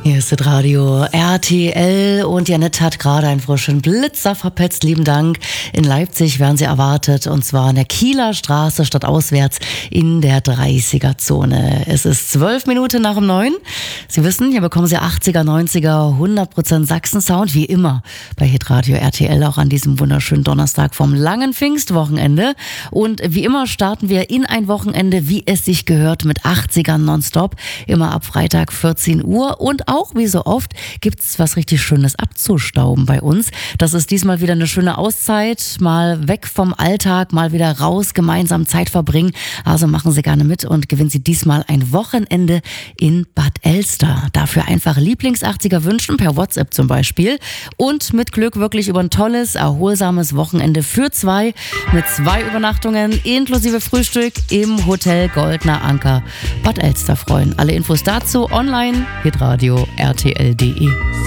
Hier ist das Radio RTL und Janette hat gerade einen frischen Blitzer verpetzt. Lieben Dank. In Leipzig werden Sie erwartet und zwar an der Kieler Straße stadtauswärts in der 30er-Zone. Es ist 12 Minuten nach 9. Sie wissen, hier bekommen Sie 80er, 90er, 100% Sachsen-Sound, wie immer bei Hitradio RTL, auch an diesem wunderschönen Donnerstag vom langen Pfingstwochenende. Und wie immer starten wir in ein Wochenende, wie es sich gehört, mit 80ern nonstop, immer ab Freitag 14 Uhr und auch wie so oft gibt's was richtig Schönes abzustauben bei uns. Das ist diesmal wieder eine schöne Auszeit, mal weg vom Alltag, mal wieder raus, gemeinsam Zeit verbringen. Also machen Sie gerne mit und gewinnen Sie diesmal ein Wochenende in Bad Elster. Dafür einfach Lieblings-80er wünschen, per WhatsApp zum Beispiel. Und mit Glück wirklich über ein tolles, erholsames Wochenende für zwei, mit 2 Übernachtungen inklusive Frühstück im Hotel Goldner Anker Bad Elster freuen. Alle Infos dazu online, hitradio RTL.de.